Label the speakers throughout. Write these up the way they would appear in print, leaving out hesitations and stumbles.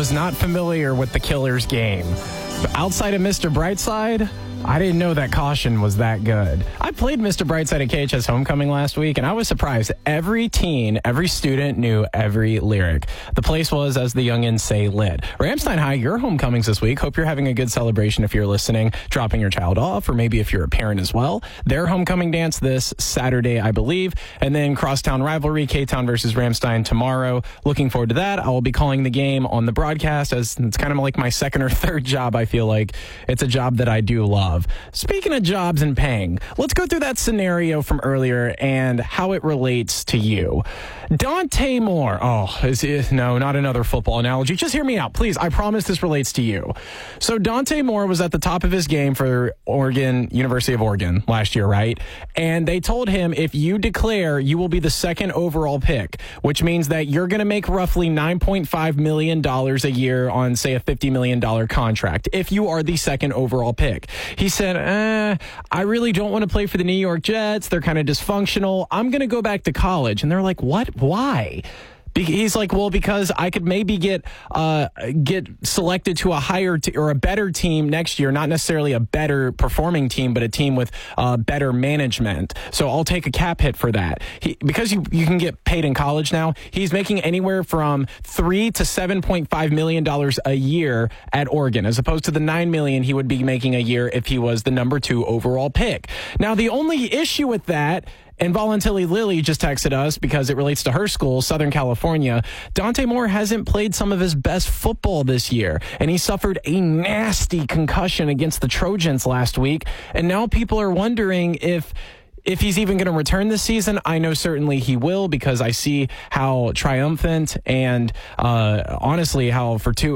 Speaker 1: was not familiar with the Killers game. Outside of Mr. Brightside, I didn't know that caution was that good. I played Mr. Brightside at KHS Homecoming last week, and I was surprised. Every teen, every student knew every lyric. The place was, as the youngins say, lit. Ramstein High, your homecomings this week. Hope you're having a good celebration if you're listening, dropping your child off, or maybe if you're a parent as well. Their homecoming dance this Saturday, I believe, and then Crosstown Rivalry, K-Town versus Ramstein tomorrow. Looking forward to that. I will be calling the game on the broadcast, as it's kind of like my second or third job, I feel like. It's a job that I do love. Speaking of jobs and paying, let's go through that scenario from earlier and how it relates to you. Dante Moore. No, not another football analogy. Just hear me out, please. I promise this relates to you. So Dante Moore was at the top of his game for University of Oregon last year, right? And they told him, if you declare, you will be the second overall pick, which means that you're going to make roughly $9.5 million a year on, say, a $50 million contract if you are the second overall pick. He said, I really don't want to play for the New York Jets. They're kind of dysfunctional. I'm going to go back to college. And they're like, what? Why? He's like, well, because I could maybe get selected to a higher or a better team next year, not necessarily a better performing team, but a team with better management. So I'll take a cap hit for that. Because you can get paid in college now, he's making anywhere from $3 to $7.5 million a year at Oregon, as opposed to the $9 million he would be making a year if he was the number 2 overall pick. Now, the only issue with that, and Voluntilly Lily just texted us because it relates to her school, Southern California. Dante Moore hasn't played some of his best football this year, and he suffered a nasty concussion against the Trojans last week. And now people are wondering if he's even going to return this season. I know certainly he will, because I see how triumphant and honestly how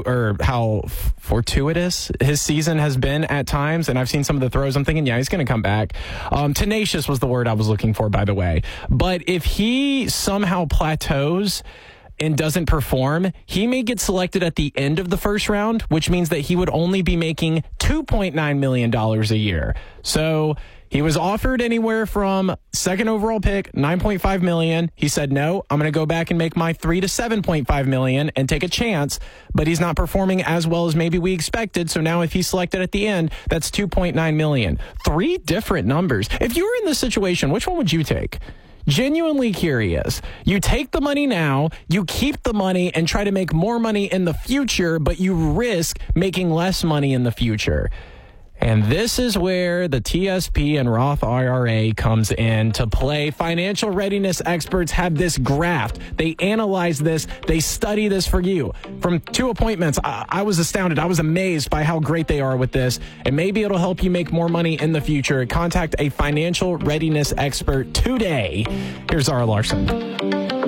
Speaker 1: fortuitous his season has been at times. And I've seen some of the throws. I'm thinking, yeah, he's going to come back. Tenacious was the word I was looking for, by the way. But if he somehow plateaus and doesn't perform, he may get selected at the end of the first round, which means that he would only be making $2.9 million a year. So he was offered anywhere from second overall pick, $9.5 million. He said, no, I'm going to go back and make my $3 to $7.5 million and take a chance. But he's not performing as well as maybe we expected. So now if he's selected at the end, that's $2.9 million. 3 different numbers. If you were in this situation, which one would you take? Genuinely curious. You take the money now, you keep the money and try to make more money in the future, but you risk making less money in the future. And this is where the TSP and Roth IRA comes in to play. Financial readiness experts have this graph. They analyze this. They study this for you. From 2 appointments, I was astounded. I was amazed by how great they are with this. And maybe it'll help you make more money in the future. Contact a financial readiness expert today. Here's Zara Larson.